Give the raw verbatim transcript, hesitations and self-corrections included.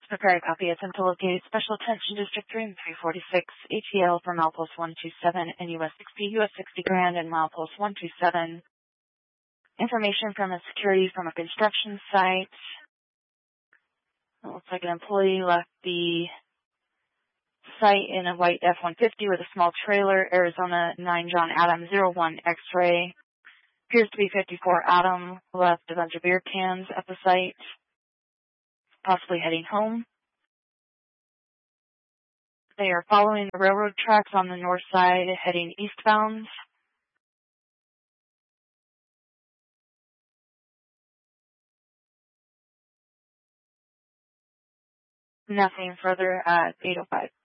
prepare a copy. Attempt to locate Special Attention District three and three forty-six, A T L for milepost one two seven and U S sixty, U S sixty Grand and milepost one two seven. Information from a security from a construction site. It looks like an employee left the site in a white F one fifty with a small trailer, Arizona nine John Adam zero one X-ray. Appears to be fifty-four Adam, left a bunch of beer cans at the site, possibly heading home. They are following the railroad tracks on the north side, heading eastbound. Nothing further at eight oh five.